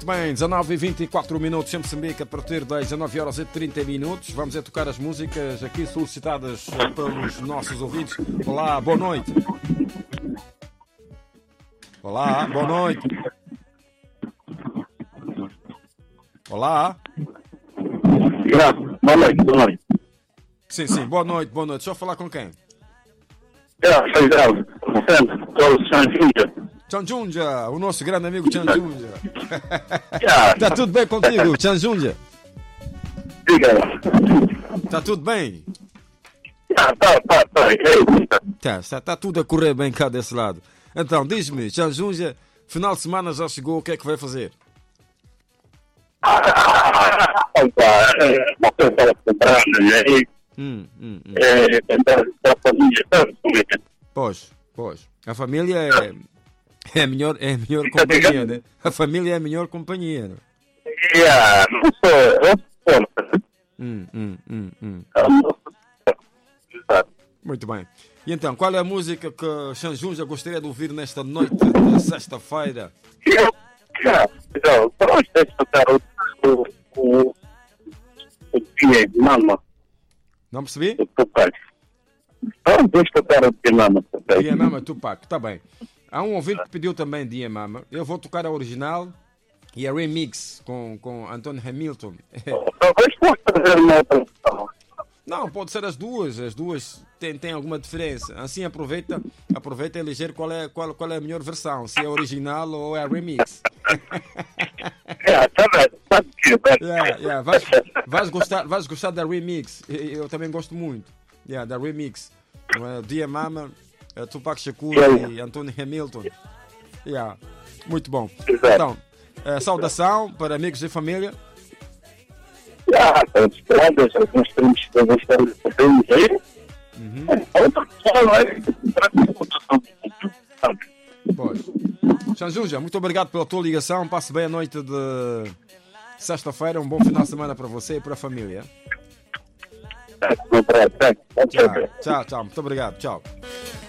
Muito bem, 19h24, sempre Moçambique, a partir das 19h30. Vamos a tocar as músicas aqui solicitadas pelos nossos ouvintes. Olá, boa noite. Olá, boa noite. Olá. Boa noite. Sim, boa noite. Deixa eu falar com quem? Sou Geraldo. Sou Sanjunja. Chanjunja, o nosso grande amigo Chanjunja. Está tudo bem contigo, Chanjunja? Diga. Está tudo bem? Está tudo a correr bem cá desse lado. Então, diz-me, Chanjunja, final de semana já chegou, o que é que vai fazer? Uma coisa para comprar, Pois. A família é a melhor companhia, né? A família é a melhor companhia, né? Não sou. Muito bem. E então, qual é a música que Chanjunja gostaria de ouvir nesta noite de sexta-feira? Pronto, escutar o Dia Mama. Não percebi? Vamos escutar o Dia Mama. Dia Mama, Tupac, está bem. Há um ouvinte que pediu também Dia Mama. Eu vou tocar a original e a remix com Anthony Hamilton. Talvez possa fazer uma outra versão. Não, pode ser as duas. As duas têm alguma diferença. Assim aproveita a eleger qual é a melhor versão, se é a original ou é a remix. Vais gostar da remix. Eu também gosto muito. Da remix. Dia Mama, Tupac Shakur e Anthony Hamilton. Muito bom. Então, saudação para amigos e família. Alguns primos aí. Outra Pois. Chanjunja, muito obrigado pela tua ligação. Passe bem a noite de sexta-feira. Um bom final de semana para você e para a família. Tchau. Muito obrigado. Tchau.